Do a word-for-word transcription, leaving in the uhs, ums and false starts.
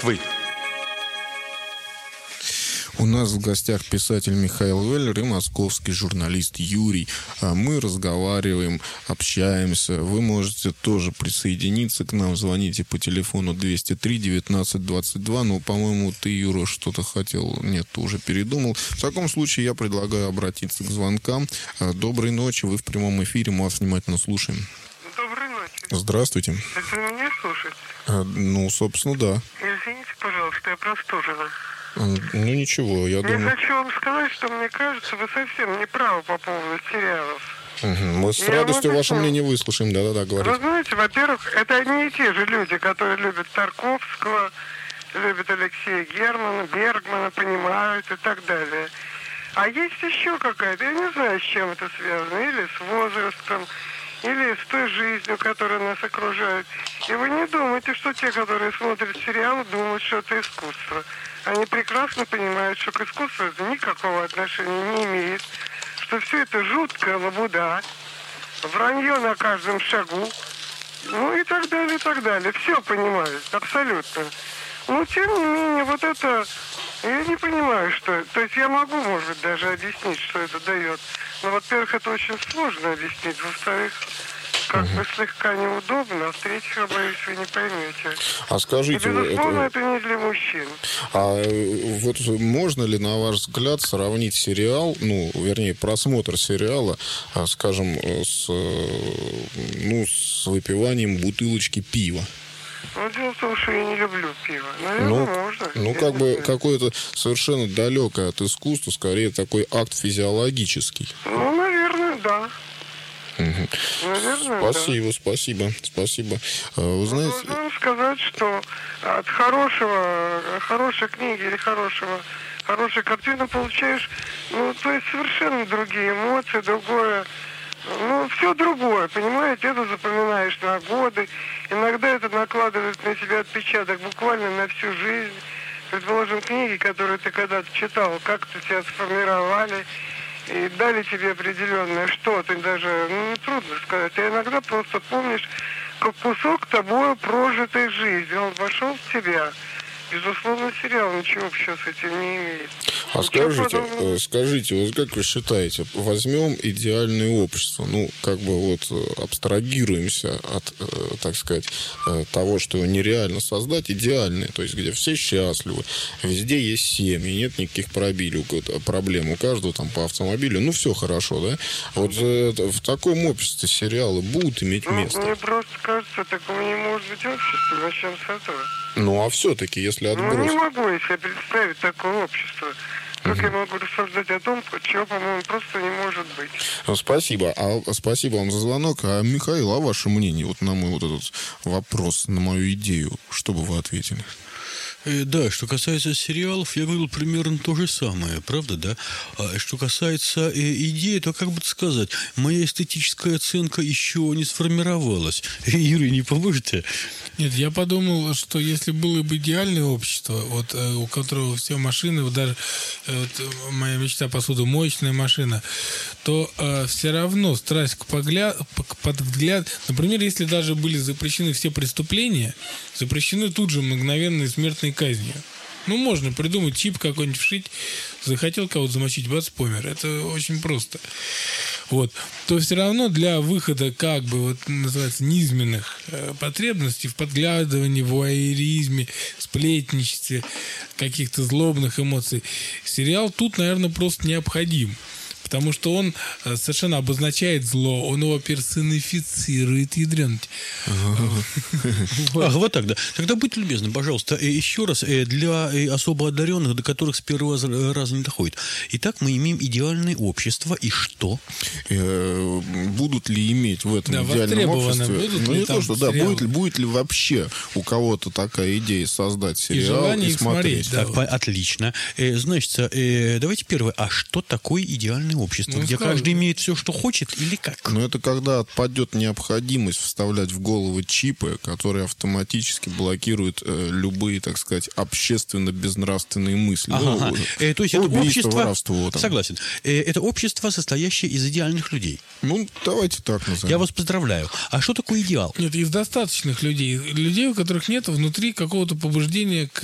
Москвы. У нас в гостях писатель Михаил Веллер и московский журналист Юрий. Мы разговариваем, общаемся. Вы можете тоже присоединиться к нам. Звоните по телефону двести три девятнадцать двадцать два. Но, по-моему, ты, Юра, что-то хотел. Нет, ты уже передумал. В таком случае я предлагаю обратиться к звонкам. Доброй ночи. Вы в прямом эфире. Мы вас внимательно слушаем. Доброй ночи. Здравствуйте. Это вы меня слушаете? А, ну, собственно, да. Извините, пожалуйста, я простужена. Ну, ничего, я думаю... Я хочу вам сказать, что мне кажется, вы совсем не правы по поводу сериалов. Угу. Мы с Я радостью вот ваше это... мнение выслушаем. Да-да-да, говорите. Вы знаете, во-первых, это одни и те же люди, которые любят Тарковского, любят Алексея Германа, Бергмана, понимают и так далее. А есть еще какая-то, я не знаю, с чем это связано, или с возрастом, или с той жизнью, которая нас окружает. И вы не думаете, что те, которые смотрят сериалы, думают, что это искусство. Они прекрасно понимают, что к искусству это никакого отношения не имеет, что все это жуткая лабуда, вранье на каждом шагу, ну и так далее, и так далее. Все понимают, абсолютно. Но, тем не менее, вот это, я не понимаю, что это. То есть я могу, может быть, даже объяснить, что это дает. Но, во-первых, это очень сложно объяснить. Во-вторых, как бы слегка неудобно, а в-третьих, я боюсь, вы не поймете. А скажите... И, безусловно, это... это не для мужчин. А вот можно ли, на ваш взгляд, сравнить сериал, ну, вернее, просмотр сериала, скажем, с, ну, с выпиванием бутылочки пива? Ну, дело в том, что я не люблю пиво. Наверное, ну, можно. Ну, как бы какое-то совершенно далекое от искусства, скорее такой акт физиологический. Ну, наверное, да. Угу. Наверное, спасибо, да. спасибо, спасибо. Вы знаете... Должен вам сказать, что от хорошего, хорошей книги или хорошего, хорошей картины получаешь, ну, то есть совершенно другие эмоции, другое, ну, все другое, понимаете, это запоминаешь на годы, иногда это накладывает на себя отпечаток буквально на всю жизнь. Предположим, книги, которые ты когда-то читал, как-то тебя сформировали, и дали тебе определенное что-то, даже, ну, трудно сказать. А иногда просто помнишь, как кусок тобой прожитой жизни. Он вошел в тебя. Безусловно, сериал ничего общего с этим не имеет. А скажите, скажите, вот как вы считаете, возьмем идеальное общество, ну, как бы вот абстрагируемся от, так сказать, того, что нереально создать, идеальное, то есть где все счастливы, везде есть семьи, нет никаких проблем, у каждого там по автомобилю, ну, все хорошо, да? Вот в таком обществе сериалы будут иметь место? Ну, мне просто кажется, такого не может быть общества, начнем с этого. Ну, а все-таки, если отбросить... Ну, не могу я себе представить такое общество. Как я могу рассуждать о том, чего, по-моему, просто не может быть. Спасибо. А, спасибо вам за звонок. А, Михаил, а ваше мнение вот на мой вот этот вопрос, на мою идею, что бы вы ответили? Да, что касается сериалов, я говорил примерно то же самое, правда, да? А что касается идеи, то, как бы сказать, моя эстетическая оценка еще не сформировалась. Юрий, не поможете? Нет, я подумал, что если было бы идеальное общество, вот у которого все машины, вот даже вот, моя мечта посудомоечная машина, то э, все равно страсть к, погляд, к подгляд... Например, если даже были запрещены все преступления, запрещены тут же мгновенные смертные казни. Ну, можно придумать чип какой-нибудь вшить, захотел кого-то замочить, бац, помер. Это очень просто. Вот. То все равно для выхода, как бы, вот, называется, низменных э, потребностей в подглядывании, в вуайеризме, сплетничестве, каких-то злобных эмоций, сериал тут, наверное, просто необходим. Потому что он совершенно обозначает зло, он его персонифицирует, ядрёнуть. Ах, вот так, да. Тогда будьте любезны, пожалуйста, еще раз, для особо одаренных, до которых с первого раза не доходит. Итак, мы имеем идеальное общество, и что? Будут ли иметь в этом да, идеальном обществе... Будут ну, ли не там то, что, да, сериалы? будет, будет ли вообще у кого-то такая идея создать сериал и, и смотреть? смотреть да, так, вот. Отлично. Значит, давайте первое. А что такое идеальное общество, ну, где сказал, каждый имеет все, что хочет, или как? Ну, это когда отпадет необходимость вставлять в головы чипы, которые автоматически блокируют э, любые, так сказать, общественно-безнравственные мысли. Ага, ну, ага. Э, то есть это убийство, общество... воровство. Там. Согласен. Э, это общество, состоящее из идеальных людей. Ну, давайте так назовем. Я вас поздравляю. А что такое идеал? Нет, из достаточных людей. Людей, у которых нет внутри какого-то побуждения к